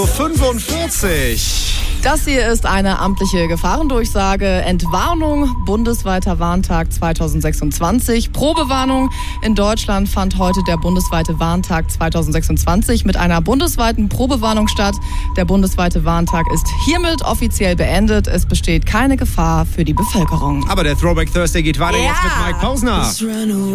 45. Das hier ist eine amtliche Gefahrendurchsage. Entwarnung, bundesweiter Warntag 2026. Probewarnung. In Deutschland fand heute der bundesweite Warntag 2026 mit einer bundesweiten Probewarnung statt. Der bundesweite Warntag ist hiermit offiziell beendet. Es besteht keine Gefahr für die Bevölkerung. Aber der Throwback Thursday geht weiter jetzt mit Mike Pausner.